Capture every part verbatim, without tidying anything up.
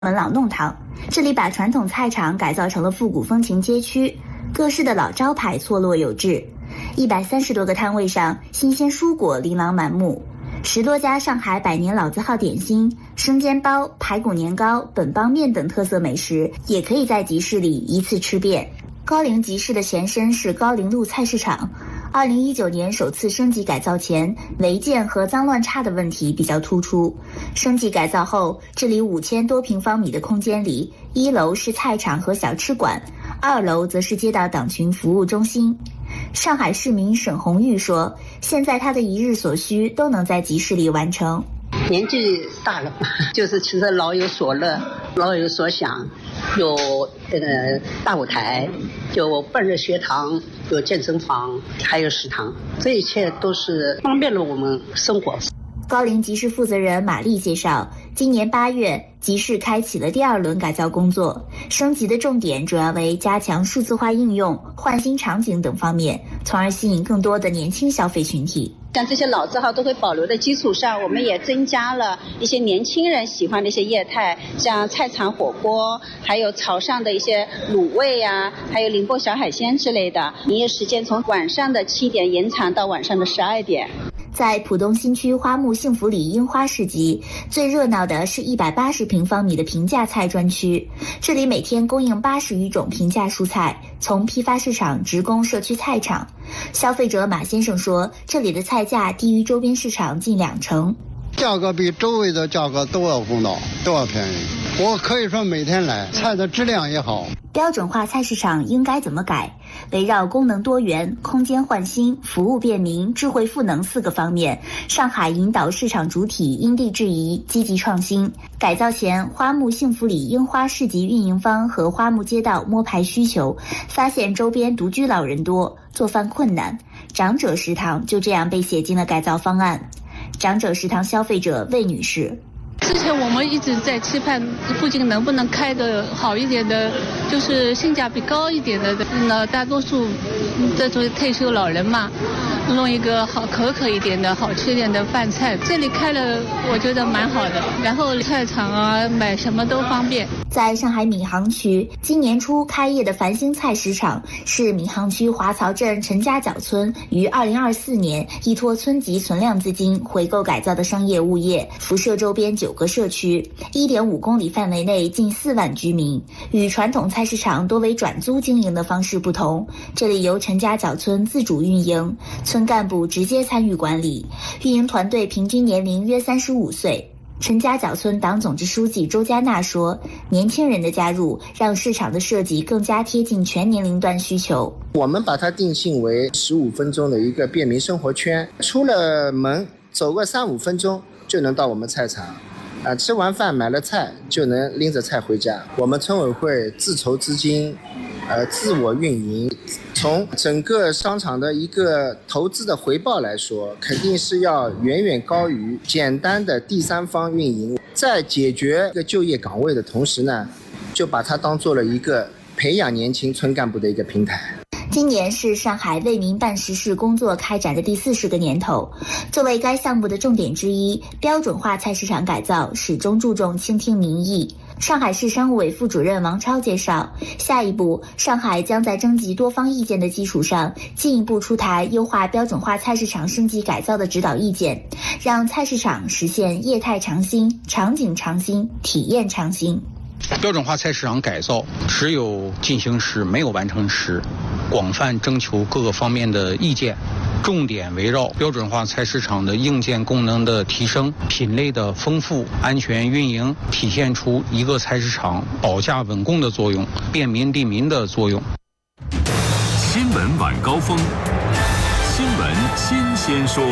门老弄堂，这里把传统菜场改造成了复古风情街区，各式的老招牌错落有致。一百三十多个摊位上，新鲜蔬果琳琅满目。十多家上海百年老字号点心、生煎包、排骨年糕、本帮面等特色美食，也可以在集市里一次吃遍。高陵集市的前身是高陵路菜市场。二零一九年首次升级改造前，违建和脏乱差的问题比较突出。升级改造后，这里五千多平方米的空间里，一楼是菜场和小吃馆，二楼则是街道党群服务中心。上海市民沈红玉说，现在他的一日所需都能在集市里完成。 年纪大了，就是其实老有所乐，老有所想，有这个大舞台，有半日学堂，有健身房，还有食堂，这一切都是方便了我们生活。 高陵集市负责人马丽介绍，今年八月，集市开启了第二轮改造工作，升级的重点主要为加强数字化应用、换新场景等方面，从而吸引更多的年轻消费群体。 像这些老字号都会保留的基础上，我们也增加了一些年轻人喜欢的一些业态，像菜场火锅，还有潮汕的一些卤味呀、啊，还有宁波小海鲜之类的。营业时间从晚上的七点延长到晚上的十二点。 在浦东新区花木幸福里樱花市集，最热闹的是一百八十平方米的平价菜专区，这里每天供应八十余种平价蔬菜，从批发市场直供社区菜场。消费者马先生说，这里的菜价低于周边市场近两成， 价格比周围的价格都要公道，都要便宜。我可以说每天来，菜的质量也好。 标准化菜市场应该怎么改？围绕功能多元、空间焕新、服务便民、智慧赋能四个方面，上海引导市场主体因地制宜，积极创新。改造前，花木幸福里樱花市集运营方和花木街道摸排需求，发现周边独居老人多，做饭困难，长者食堂就这样被写进了改造方案。长者食堂消费者魏女士， 之前我们一直在期盼附近能不能开个好一点的，就是性价比高一点的，那大多数这种退休老人嘛，弄一个好可口一点的好吃一点的饭菜，这里开了我觉得蛮好的，然后菜场啊买什么都方便。 在上海闵行区，今年初开业的繁星菜市场是闵行区华漕镇陈家角村于二零二四年依托村级存量资金回购改造的商业物业，辐射周边九个社区，一点五公里范围内近四万居民。与传统菜市场多为转租经营的方式不同，这里由陈家角村自主运营，村干部直接参与管理，运营团队平均年龄约三十五岁。陈家角村党总支书记周佳娜说，年轻人的加入让市场的设计更加贴近全年龄段需求。 我们把它定性为十五分钟的一个便民生活圈，出了门走个三五分钟就能到我们菜场，啊，吃完饭买了菜就能拎着菜回家。我们村委会自筹资金，呃，自我运营，从整个商场的一个投资的回报来说，肯定是要远远高于简单的第三方运营。在解决一个就业岗位的同时呢，就把它当做了一个培养年轻村干部的一个平台。 今年是上海为民办实事工作开展的第四十个年头，作为该项目的重点之一，标准化菜市场改造始终注重倾听民意。上海市商务委副主任王超介绍，下一步上海将在征集多方意见的基础上，进一步出台优化标准化菜市场升级改造的指导意见，让菜市场实现业态创新、场景创新、体验创新。 标准化菜市场改造只有进行时没有完成时，广泛征求各个方面的意见，重点围绕标准化菜市场的硬件功能的提升、品类的丰富、安全运营，体现出一个菜市场保价稳供的作用，便民利民的作用。 新闻晚高峰，新闻新鲜说。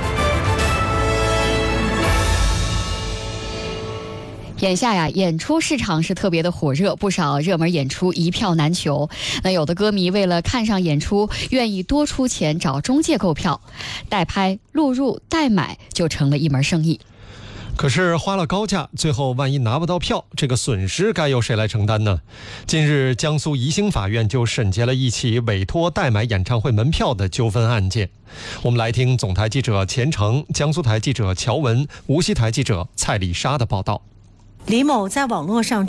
眼下呀，演出市场是特别的火热，不少热门演出一票难求。那有的歌迷为了看上演出，愿意多出钱找中介购票，代拍、录入、代买就成了一门生意。 可是花了高价，最后万一拿不到票，这个损失该由谁来承担呢？近日，江苏宜兴法院就审结了一起委托代买演唱会门票的纠纷案件。我们来听总台记者钱成、江苏台记者乔文、无锡台记者蔡丽莎的报道。 李某在网络上